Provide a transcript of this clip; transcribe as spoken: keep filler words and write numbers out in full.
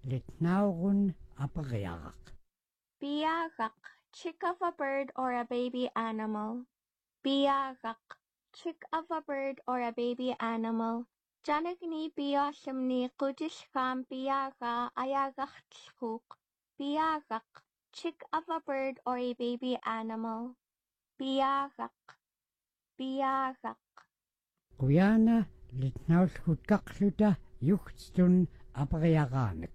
litnaurun apariaraq. Biagaq, chick of a bird or a baby animal. Biagaq, chick of a bird or a baby animal. Janagni biasimni qudishkam biaga ayagaqchuk. Biagaq, chick of a bird or a baby animal. Biagaq, biagaq. Quyana litnaulkutkaqluta yuhtstun apariaraanak.